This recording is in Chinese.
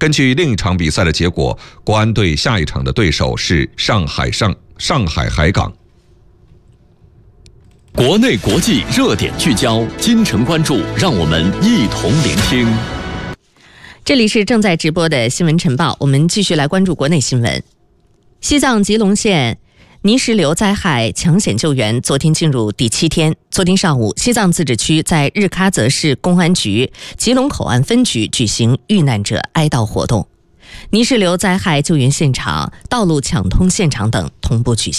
根据另一场比赛的结果，国安队下一场的对手是上海海港。 国内国际热点聚焦，今晨关注，让我们一同聆听。 这里是正在直播的新闻晨报，我们继续来关注国内新闻。西藏吉隆县泥石流灾害抢险救援昨天进入第7天。昨天上午，西藏自治区在日喀则市公安局吉隆口岸分局举行遇难者哀悼活动，泥石流灾害救援现场、道路抢通现场等同步举行。